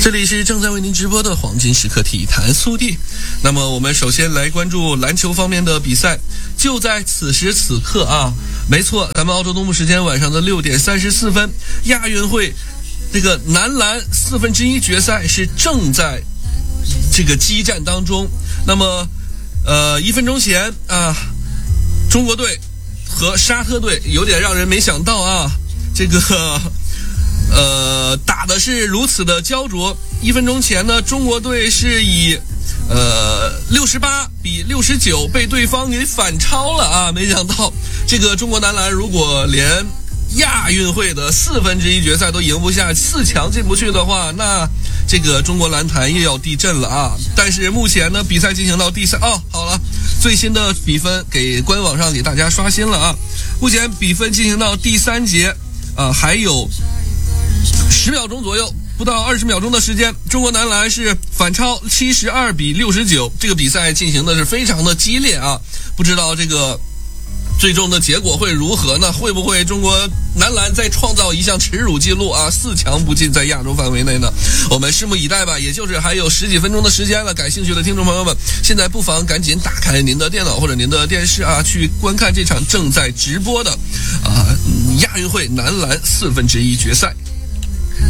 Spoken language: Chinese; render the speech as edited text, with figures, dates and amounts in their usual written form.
这里是正在为您直播的黄金时刻体坛速递。那么我们首先来关注篮球方面的比赛。就在此时此刻啊，没错，咱们澳洲东部时间晚上的6点34分，亚运会这个男篮1/4决赛是正在这个激战当中。那么1分钟前啊，中国队和沙特队有点让人没想到啊，这个打的是如此的焦灼。1分钟前呢，中国队是以68-69被对方给反超了啊！没想到这个中国男篮如果连亚运会的1/4决赛都赢不下，4强进不去的话，那这个中国篮坛又要地震了啊！但是目前呢，比赛进行到第3好了，最新的比分给官网上给大家刷新了啊！目前比分进行到第3节还有10秒钟左右，不到20秒钟的时间，中国男篮是反超72-69，这个比赛进行的是非常的激烈啊！不知道这个最终的结果会如何呢？会不会中国男篮再创造一项耻辱记录啊？4强不进在亚洲范围内呢？我们拭目以待吧。也就是还有10几分钟的时间了，感兴趣的听众朋友们，现在不妨赶紧打开您的电脑或者您的电视啊，去观看这场正在直播的亚运会男篮1/4决赛。